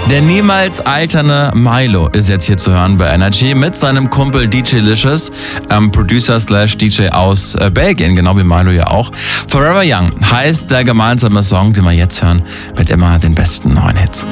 Der niemals alternde Milo ist jetzt hier zu hören bei Energy mit seinem Kumpel DJ Licious, Producer/DJ aus Belgien, genau wie Milo ja auch. Forever Young heißt der gemeinsame Song, den wir jetzt hören, mit immer den besten neuen Hits.